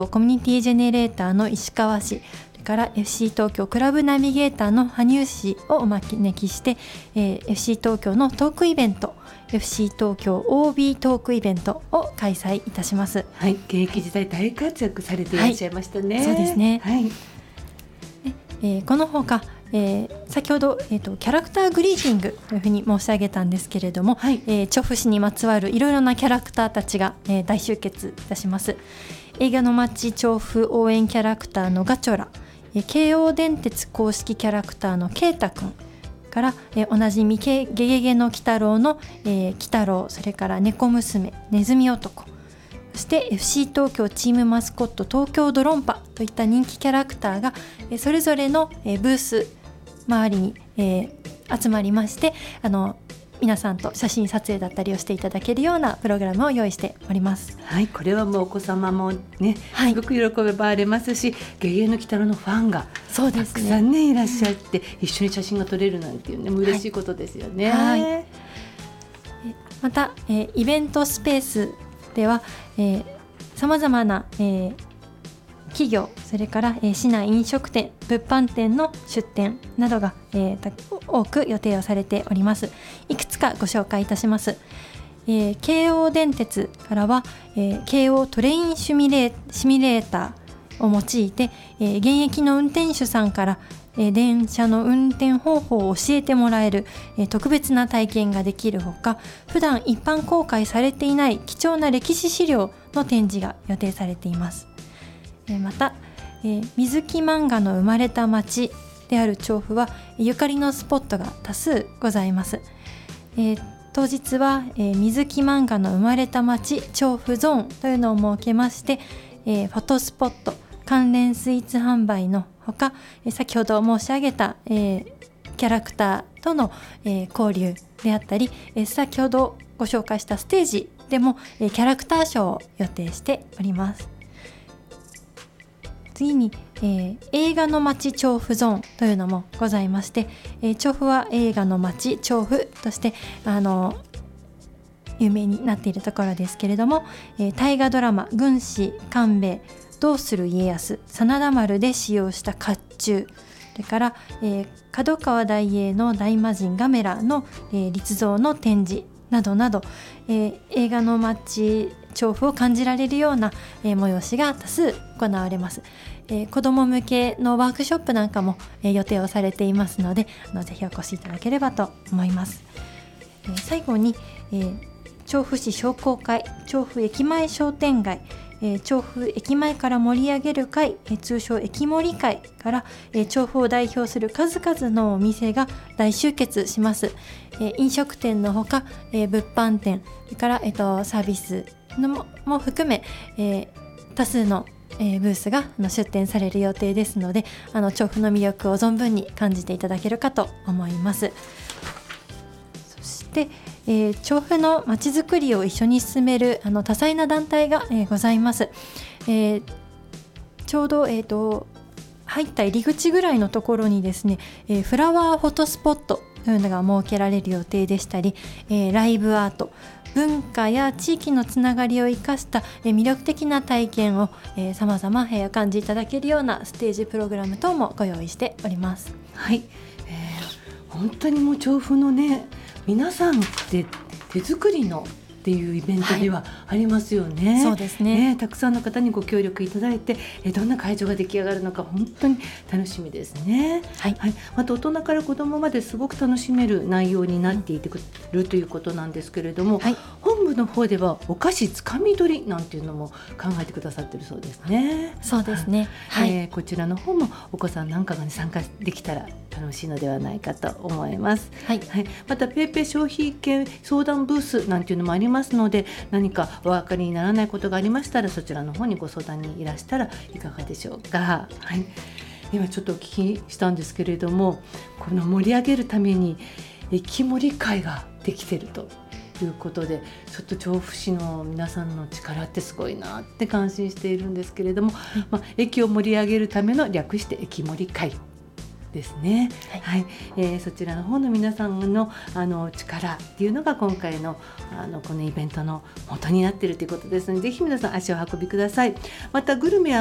コミュニティジェネレーターの石川氏、それから FC 東京クラブナビゲーターの羽生氏をお招きして、FC 東京のトークイベント、 FC 東京 OB トークイベントを開催いたします。 はい、現役時代大活躍されていらっしゃいましたね。 そうですね。 はい。 このほか、先ほど、キャラクターグリーティングというふうに申し上げたんですけれども、 はい、 調布市にまつわるいろいろなキャラクターたちが、大集結いたします。映画の街調布応援キャラクターのガチョラ、京王電鉄公式キャラクターのケイタくんから、おなじみゲゲゲの鬼太郎の、鬼太郎、それから猫娘、ネズミ男、そして FC 東京チームマスコット東京ドロンパといった人気キャラクターがそれぞれのブース周りに集まりまして、皆さんと写真撮影だったりをしていただけるようなプログラムを用意しております。 はい、これはもうお子様もね、 はい、 すごく喜ばれますし、ゲゲゲの鬼太郎のファンがそうですね、 たくさんねいらっしゃって、一緒に写真が撮れるなんていうね、嬉しいことですよね。 はいはい、また、イベントスペースではさまざまな、企業、それから、市内飲食店、物販店の出店などが、多く予定をされております。いくつかご紹介いたします。京王電鉄からは、京王トレインシミュレーターを用いて、現役の運転手さんから電車の運転方法を教えてもらえる、特別な体験ができるほか、普段一般公開されていない貴重な歴史資料の展示が予定されています。また、水木漫画の生まれた町である調布はゆかりのスポットが多数ございます。当日は、水木漫画の生まれた町調布ゾーンというのを設けまして、フォトスポット、関連スイーツ販売のほか、先ほど申し上げた、キャラクターとの、交流であったり、先ほどご紹介したステージでも、キャラクターショーを予定しております。次に、映画の街調布ゾーンというのもございまして、調布は映画の街調布として有名になっているところですけれども、大河ドラマ軍師官兵衛どうする家康真田丸で使用した甲冑、それから、角川大英の大魔神ガメラの、立像の展示などなど、映画の街調布を感じられるような、催しが多数行われます。子ども向けのワークショップなんかも、予定をされていますので、ぜひお越しいただければと思います。最後に、調布市商工会調布駅前商店街、調布駅前から盛り上げる会、通称駅盛り会から、調布を代表する数々のお店が大集結します。飲食店のほか、物販店、それから、サービスのも含め、多数のブースが出展される予定ですので、調布の魅力を存分に感じていただけるかと思います。そして、調布のまちづくりを一緒に進める多彩な団体が、ございます。ちょうど、入った入り口ぐらいのところにですね、フラワーフォトスポットというのが設けられる予定でしたり、ライブアート、文化や地域のつながりを生かした魅力的な体験を様々お感じいただけるようなステージプログラム等もご用意しております。 はい、本当にもう調布のね、皆さんで手作りのっていうイベントではありますよね。 はい、そうですね。 たくさんの方にご協力いただいて、どんな会場が出来上がるのか本当に楽しみですね。 はいはい、 また大人から子どもまですごく楽しめる内容になっていてくるということなんですけれども、はい、本部の方ではお菓子つかみ取りなんていうのも考えてくださってるそうですね。 そうですね。 はい、こちらの方もお子さんなんかが、参加できたら楽しいのではないかと思います。はいはい、またペイペイ消費券相談ブースなんていうのもありますので、何かお分かりにならないことがありましたら、そちらの方にご相談にいらしたらいかがでしょうか。はい、今ちょっとお聞きしたんですけれども、この盛り上げるために駅盛り会ができているということで、ちょっと調布市の皆さんの力ってすごいなって感心しているんですけれども、駅を盛り上げるための略して駅盛り会ですね。はい、そちらの方の皆さんの力っていうのが今回のこのイベントの元になっているということですので、ぜひ皆さん足を運びください。またグルメ